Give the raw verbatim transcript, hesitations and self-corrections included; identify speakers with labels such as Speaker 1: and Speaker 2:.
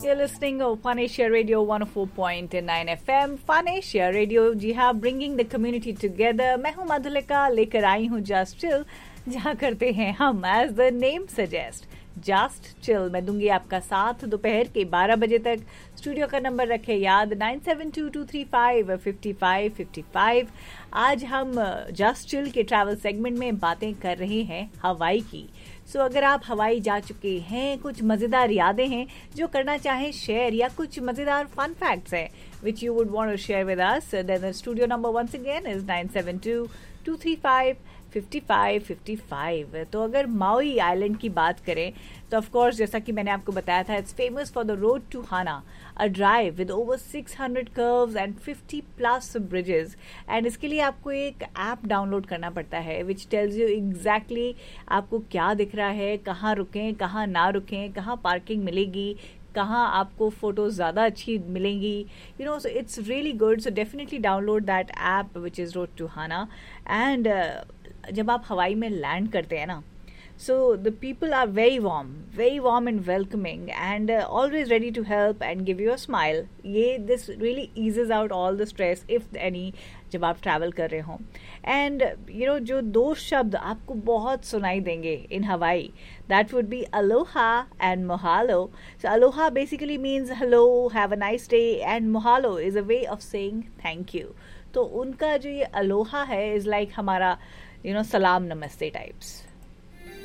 Speaker 1: You're listening to Fun Asia Radio one oh four point nine F M. Fun Asia Radio, जी हाँ, bringing the community together. मैं हूँ मधुलिका, लेकर आई हूँ Just Chill, जहाँ करते हैं हम as the name suggests. Just Chill. मैं दूंगी आपका साथ दोपहर के बारह बजे तक. स्टूडियो का नंबर रखे याद nine seven to to three five five five five five. आज हम Just Chill के ट्रैवल सेगमेंट में बातें कर रहे हैं हवाई की. सो so, अगर आप हवाई जा चुके हैं, कुछ मज़ेदार यादें हैं जो करना चाहें शेयर, या कुछ मज़ेदार फन फैक्ट्स हैं which you would want to share with us, then the studio number once again is nine seven to to three five five five five five. तो अगर माउई आइलैंड की बात करें तो ऑफ कोर्स जैसा कि मैंने आपको बताया था, it's famous for the road to Hana, a drive with over six hundred curves and fifty plus bridges. And इसके लिए आपको एक ऐप डाउनलोड करना पड़ता है विच टेल्स यू एग्जैक्टली आपको क्या दिख रहा है, कहाँ रुकें, कहाँ ना रुकें, कहाँ पार्किंग मिलेगी, कहाँ आपको फोटोज ज़्यादा अच्छी मिलेंगी. You know, so it's really good. So definitely download that app which is road to Hana. And जब आप हवाई में लैंड करते हैं ना, so the people are very warm, very warm and welcoming, and uh, always ready to help and give you a smile. ये this really eases out all the stress if any जब आप travel कर रहे हों. And you know, जो दो शब्द आपको बहुत सुनाई देंगे इन हवाई, that would be Aloha and Mohali. So Aloha basically means hello, have a nice day, and Mohali is a way of saying thank you. तो उनका जो ये अलोहा है इज़ लाइक हमारा यू नो सलाम नमस्ते टाइप्स.